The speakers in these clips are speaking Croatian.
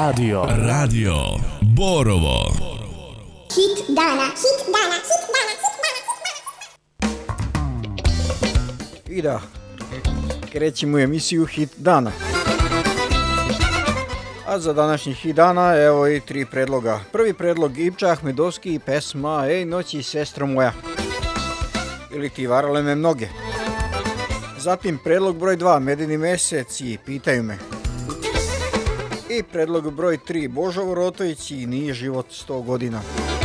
Radio Borovo. Hit dana. I da, krećemo u emisiju Hit dana. A za današnji Hit dana evo i 3 predloga. Prvi predlog Ipča Ahmedovski i pesma Ej noći sestro moja. Ili ti varale me mnoge. Zatim predlog broj 2 Medeni mesec i Pitaju me. I predlog broj 3 Božo Vorotović i Nije život 100 godina.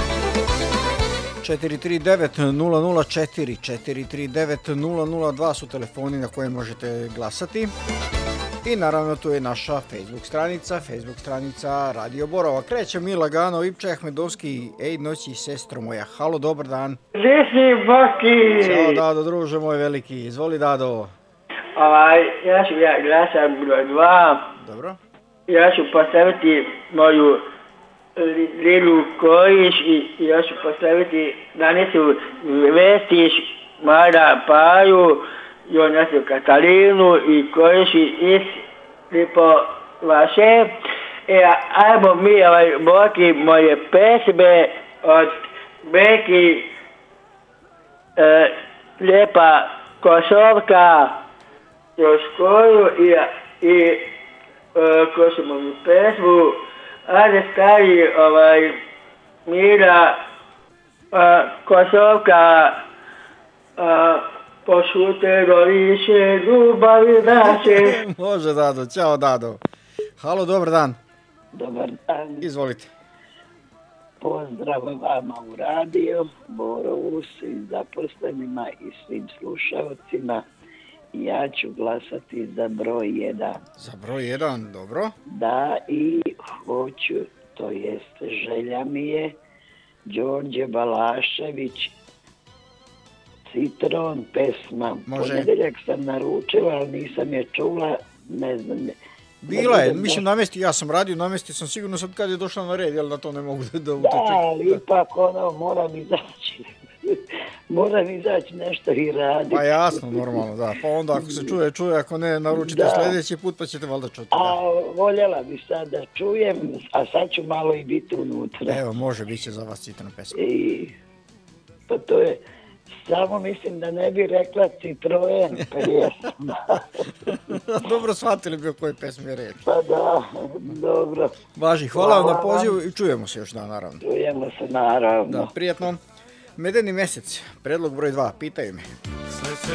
439-004, 439-002 su telefoni na koje možete glasati. I naravno tu je naša Facebook stranica Radio Borova. Kreće mi lagano, Ipče Ahmedovski, Ej noći sestro moja. Halo, dobar dan. Gdje si, Boki? Ćao, Dado, druže moj veliki. Izvoli, Dado. Ja glasam broj 2. Dobro. Ja ću postaviti moju Lilu Kojić i ja ću postaviti Danicu Vestić, Mara Paju, Jonasu Katalinu i Kojić iz Lipo vaše. Ajmo mi Boki moje pesme od Beki Lijepa Kosovka još koju i Kosovovu pesmu, ajde stari Mira Kosovka pošutero više ljubavi naše. Može, Dado, ćao, Dado. Halo, dobar dan. Dobar dan. Izvolite. Pozdrav vama u radiju, Borovu, svim zaposlenima i svim slušalcima. Ja ću glasati za broj 1. Za broj 1, dobro. Da, i hoću, to jest želja mi je, Đorđe Balašević, Citron, pesma. Može. Ponedeljak sam naručila, ali nisam je čula, ne znam. Bila je, mislim ja sam radio, namestio sam sigurno sad kad je došla na red, jel da to ne mogu da utečem. Da, ali ipak moram izaći nešto i raditi. Pa jasno, normalno, da. Pa onda ako se čuje, ako ne, naručite sljedeći put pa ćete valjda čuti. A voljela bi sad da čujem, a sad ću malo i biti unutra. Evo, može, bit će za vas Citron pesma. Pa to je, samo mislim da ne bi rekla Citroen pjesma. Dobro shvatili bi o kojoj pesmi je reč. Pa da, dobro. Važi, hvala vam na pozivu i čujemo se još, da, naravno. Čujemo se, naravno. Da, prijatno. Medeni mesec, predlog broj 2, Pitaju me.